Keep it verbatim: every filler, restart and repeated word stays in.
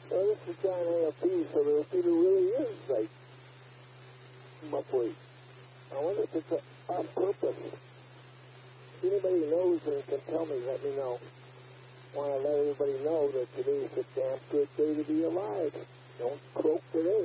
Well, this is John A F P, so there really is, like, buckwheat. I wonder if it's a, on purpose. If anybody knows and can tell me, let me know. I want to let everybody know that today's a damn good day to be alive. Don't croak today.